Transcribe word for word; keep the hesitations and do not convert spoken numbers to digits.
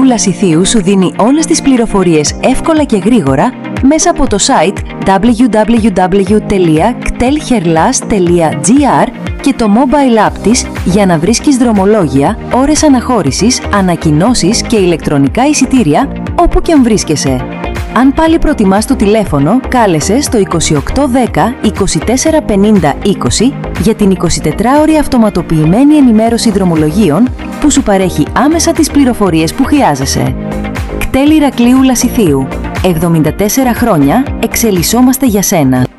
Λασιθίου σου δίνει όλες τις πληροφορίες εύκολα και γρήγορα μέσα από το site double-u double-u double-u τελεία κτέλχερλάς τελεία τζι άρ και το mobile app της για να βρίσκεις δρομολόγια, ώρες αναχώρησης, ανακοινώσεις και ηλεκτρονικά εισιτήρια όπου και αν βρίσκεσαι. Αν πάλι προτιμάς το τηλέφωνο, κάλεσε στο είκοσι οκτώ δέκα είκοσι τέσσερα πενήντα είκοσι για την εικοσιτετράωρη αυτοματοποιημένη ενημέρωση δρομολογίων που σου παρέχει άμεσα τις πληροφορίες που χρειάζεσαι. ΚΤΕΛ Ηρακλείου Λασιθίου. εβδομήντα τέσσερα χρόνια εξελισσόμαστε για σένα.